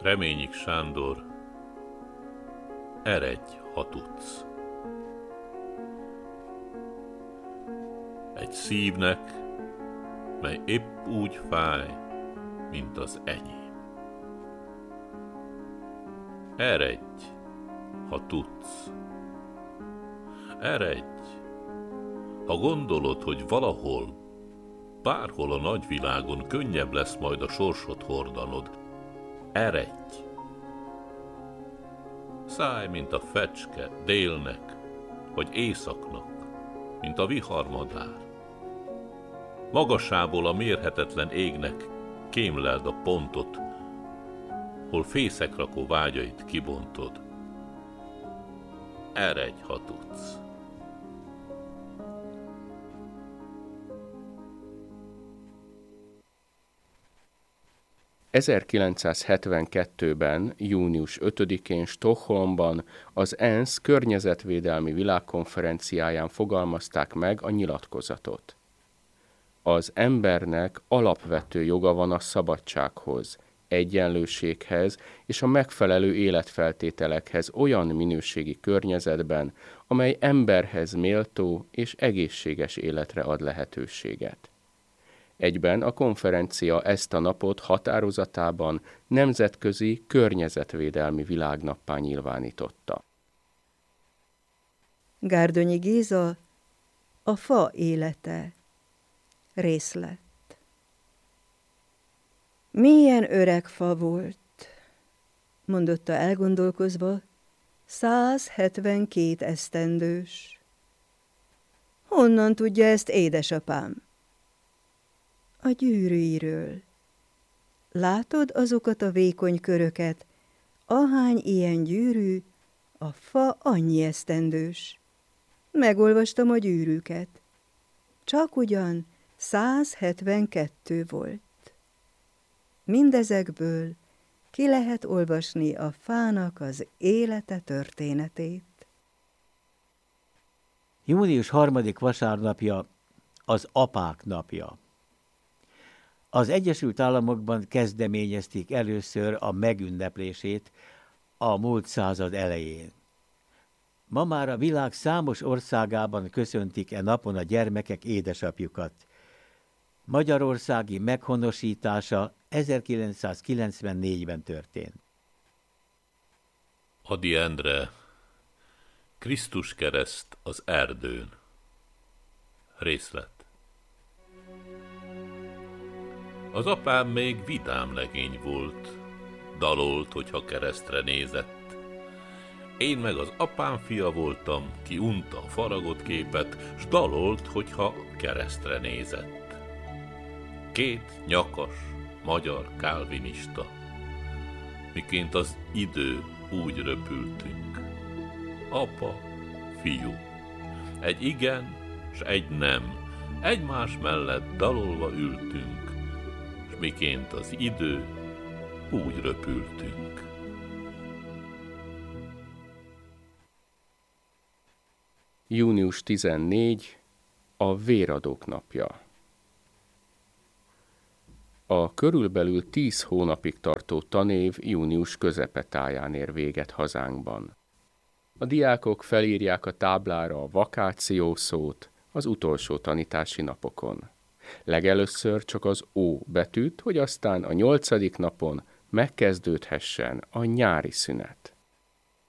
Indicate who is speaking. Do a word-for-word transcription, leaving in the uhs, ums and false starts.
Speaker 1: Reményik Sándor, Eredj, ha tudsz. Egy szívnek, mely épp úgy fáj, mint az enyém. Eredj, ha tudsz. Eredj, ha gondolod, hogy valahol, bárhol a nagyvilágon könnyebb lesz majd a sorsot hordanod. Eredj! Szállj, mint a fecske délnek, vagy északnak, mint a viharmadár. Magasából a mérhetetlen égnek kémleld a pontot, hol fészekrakó vágyait kibontod. Eredj, ha tudsz.
Speaker 2: ezerkilencszázhetvenkettőben. június ötödikén Stockholmban az ENSZ környezetvédelmi világkonferenciáján fogalmazták meg a nyilatkozatot. Az embernek alapvető joga van a szabadsághoz, egyenlőséghez és a megfelelő életfeltételekhez olyan minőségi környezetben, amely emberhez méltó és egészséges életre ad lehetőséget. Egyben a konferencia ezt a napot határozatában nemzetközi környezetvédelmi világnappá nyilvánította.
Speaker 3: Gárdonyi Géza, a fa élete. Részlet. Milyen öreg fa volt, mondotta elgondolkozva, százhetvenkét esztendős. Honnan tudja ezt édesapám? A gyűrűiről. Látod azokat a vékony köröket, ahány ilyen gyűrű, a fa annyi esztendős. Megolvastam a gyűrűket. Csak ugyan százhetvenkettő volt. Mindezekből ki lehet olvasni a fának az élete történetét.
Speaker 4: június harmadik vasárnapja az apák napja. Az Egyesült Államokban kezdeményezték először a megünneplését a múlt század elején. Ma már a világ számos országában köszöntik e napon a gyermekek édesapjukat. Magyarországi meghonosítása ezerkilencszázkilencvennégyben történt.
Speaker 1: Ady Endre, Krisztus kereszt az erdőn. Részlet. Az apám még vidám legény volt, dalolt, hogyha keresztre nézett. Én meg az apám fia voltam, ki unta a faragott képet, s dalolt, hogyha keresztre nézett. Két nyakas, magyar kálvinista, miként az idő úgy röpültünk. Apa, fiú, egy igen, s egy nem, egymás mellett dalolva ültünk, s miként az idő úgy röpültünk.
Speaker 2: június tizennegyedike. A véradók napja. A körülbelül tíz hónapig tartó tanév június közepetáján ér véget hazánkban. A diákok felírják a táblára a vakáció szót az utolsó tanítási napokon. Legelőször csak az ó betűt, hogy aztán a nyolcadik napon megkezdődhessen a nyári szünet.